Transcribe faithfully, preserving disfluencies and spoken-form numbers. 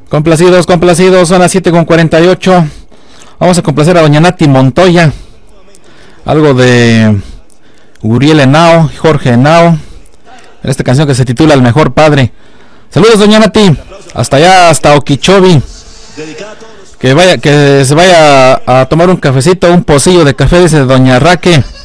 Complacidos, complacidos, son las siete con cuarenta y ocho. Vamos a complacer a doña Nati Montoya. Algo de Uriel Henao, Jorge Henao, en esta canción que se titula El Mejor Padre. Saludos, doña Nati, hasta allá, hasta Okeechobee. Que vaya, que se vaya a, a tomar un cafecito, un pocillo de café, dice doña Raque.